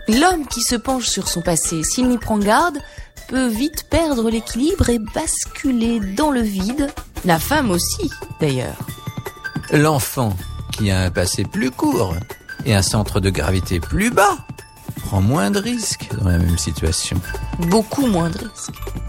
L'homme qui se penche sur son passé, s'il n'y prend garde, peut vite perdre l'équilibre et basculer dans le vide. La femme aussi, d'ailleurs. L'enfant qui a un passé plus court et un centre de gravité plus bas prend moins de risques dans la même situation. Beaucoup moins de risques.